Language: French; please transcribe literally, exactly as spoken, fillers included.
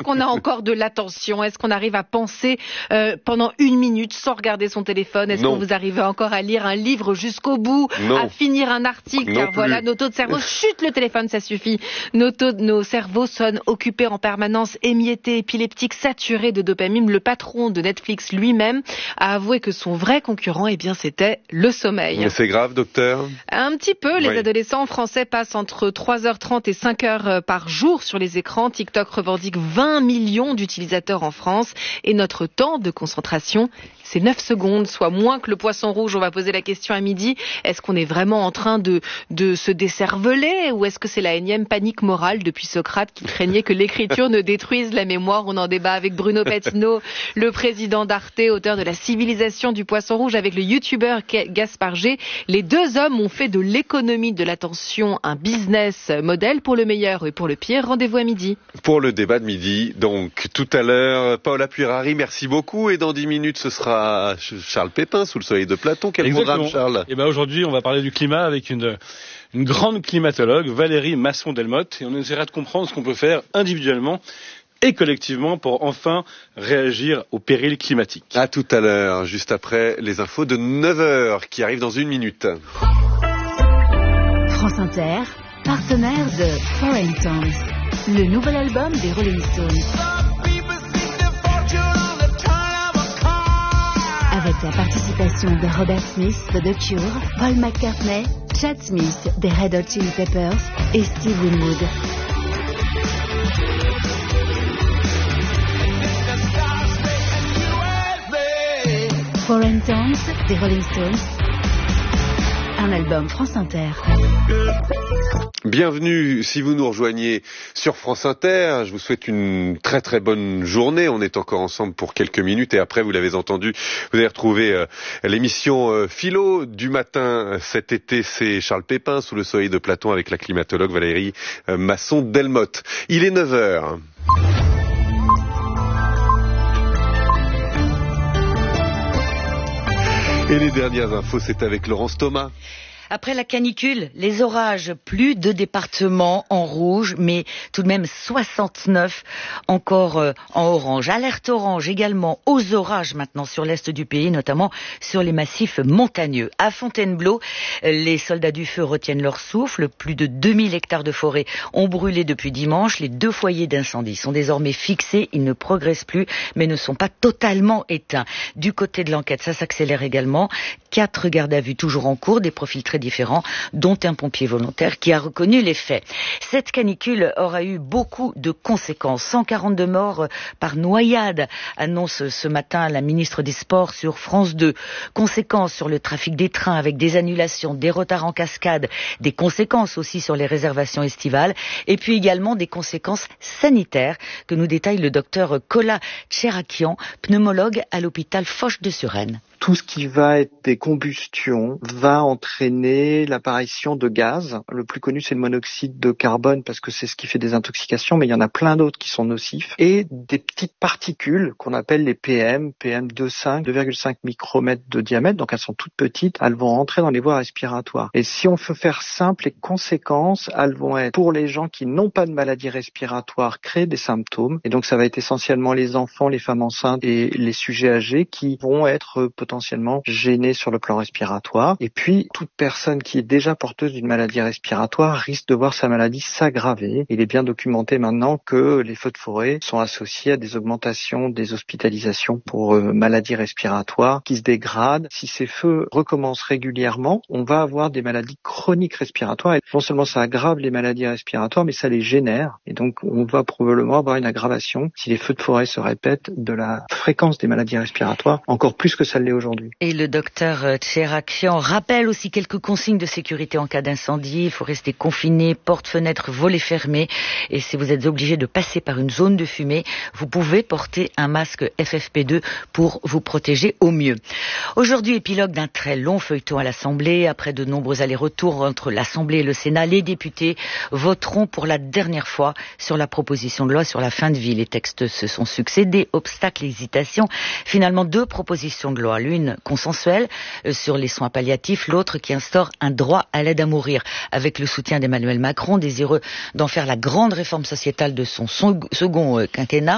qu'on a encore de l'attention? Est-ce qu'on arrive à penser euh, pendant une minute sans regarder son téléphone? Est-ce non. que vous arrivez encore à lire un livre jusqu'au bout, non. à finir un article? Non Car plus. voilà, nos taux de cerveau, chut, le téléphone, ça suffit. Nos, taux, nos cerveaux sonnent occupés en permanence, émiettés, épileptiques, saturés de dopamine. Le patron de Netflix lui-même a avoué que son vrai concurrent, eh bien, c'était le sommeil. Mais c'est grave, docteur? Un petit peu. Les oui. adolescents français passent entre trois heures trente et cinq heures par jour sur les écrans. TikTok revendique vingt millions d'utilisateurs en France. Et notre temps de concentration, c'est neuf secondes, soit moins que le poisson rouge. On va poser la question à midi. Est-ce qu'on est vraiment en train de, de se décerveler, ou est-ce que c'est la énième panique morale depuis Socrate qui craignait que l'écriture ne détruise la mémoire? On en débat avec Bruno Patino, le président d'Arte, auteur de La civilisation du poisson rouge, avec le youtubeur Gaspard G. Les deux hommes ont fait de l'économie de l'attention un business model, pour le meilleur et pour le pire. Rendez-vous à midi. Pour le débat de midi, donc tout à l'heure, Paola Puirari, merci beaucoup. Et dans dix minutes, ce sera Charles Pépin, sous le soleil de Platon. Quel Exactement. programme, Charles? Et ben aujourd'hui, on va parler du climat avec une, une grande climatologue, Valérie Masson-Delmotte, et on essaiera de comprendre ce qu'on peut faire individuellement et collectivement pour enfin réagir au péril climatique. À tout à l'heure, juste après les infos de neuf heures qui arrivent dans une minute. France Inter, partenaire de Foreign Tones, le nouvel album des Rolling Stones. Avec la participation de Robert Smith de The Cure, Paul McCartney, Chad Smith des Red Hot Chili Peppers et Steve Winwood. Foreign Tones des Rolling Stones, un album France Inter. Bienvenue si vous nous rejoignez sur France Inter. Je vous souhaite une très très bonne journée. On est encore ensemble pour quelques minutes et après, vous l'avez entendu, vous allez retrouver euh, l'émission euh, Philo du matin. Cet été, c'est Charles Pépin, sous le soleil de Platon, avec la climatologue Valérie euh, Masson-Delmotte. Il est neuf heures. Et les dernières infos, c'est avec Laurence Thomas. Après la canicule, les orages, plus de départements en rouge, mais tout de même soixante-neuf encore euh, en orange. Alerte orange également aux orages maintenant sur l'est du pays, notamment sur les massifs montagneux. À Fontainebleau, les soldats du feu retiennent leur souffle. Plus de deux mille hectares de forêt ont brûlé depuis dimanche. Les deux foyers d'incendie sont désormais fixés. Ils ne progressent plus, mais ne sont pas totalement éteints. Du côté de l'enquête, ça s'accélère également. Quatre gardes à vue toujours en cours, des profils très différents, dont un pompier volontaire qui a reconnu les faits. Cette canicule aura eu beaucoup de conséquences. cent quarante-deux morts par noyade, annonce ce matin la ministre des Sports sur France deux. Conséquences sur le trafic des trains avec des annulations, des retards en cascade, des conséquences aussi sur les réservations estivales, et puis également des conséquences sanitaires que nous détaille le docteur Kola Tcherakian, pneumologue à l'hôpital Foch de Suresnes. Tout ce qui va être des combustions va entraîner l'apparition de gaz. Le plus connu, c'est le monoxyde de carbone parce que c'est ce qui fait des intoxications, mais il y en a plein d'autres qui sont nocifs. Et des petites particules qu'on appelle les P M, P M deux virgule cinq, deux virgule cinq micromètres de diamètre, donc elles sont toutes petites, elles vont rentrer dans les voies respiratoires. Et si on veut faire simple, les conséquences, elles vont être pour les gens qui n'ont pas de maladie respiratoire, créer des symptômes. Et donc ça va être essentiellement les enfants, les femmes enceintes et les sujets âgés qui vont être potentiellement potentiellement gênés sur le plan respiratoire. Et puis, toute personne qui est déjà porteuse d'une maladie respiratoire risque de voir sa maladie s'aggraver. Il est bien documenté maintenant que les feux de forêt sont associés à des augmentations des hospitalisations pour euh, maladies respiratoires qui se dégradent. Si ces feux recommencent régulièrement, on va avoir des maladies chroniques respiratoires. Et non seulement ça aggrave les maladies respiratoires, mais ça les génère. Et donc, on va probablement avoir une aggravation, si les feux de forêt se répètent, de la fréquence des maladies respiratoires, encore plus que ça l'est aujourd'hui. Et le docteur Tcherakian rappelle aussi quelques consignes de sécurité en cas d'incendie. Il faut rester confiné, portes, fenêtres, volets fermés. Et si vous êtes obligé de passer par une zone de fumée, vous pouvez porter un masque F F P deux pour vous protéger au mieux. Aujourd'hui, épilogue d'un très long feuilleton à l'Assemblée. Après de nombreux allers-retours entre l'Assemblée et le Sénat, les députés voteront pour la dernière fois sur la proposition de loi sur la fin de vie. Les textes se sont succédés, obstacles, hésitations. Finalement, deux propositions de loi. L'une consensuelle sur les soins palliatifs, l'autre qui instaure un droit à l'aide à mourir, avec le soutien d'Emmanuel Macron, désireux d'en faire la grande réforme sociétale de son second quinquennat.